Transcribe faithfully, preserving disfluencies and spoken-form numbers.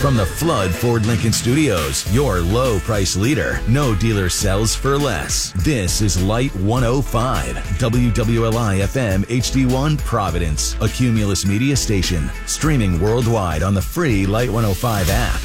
From the Flood Ford Lincoln Studios, your low price leader. No dealer sells for less. This is Light one oh five, W W L I F M H D one Providence, a Cumulus media station. Streaming worldwide on the free Light one oh five app.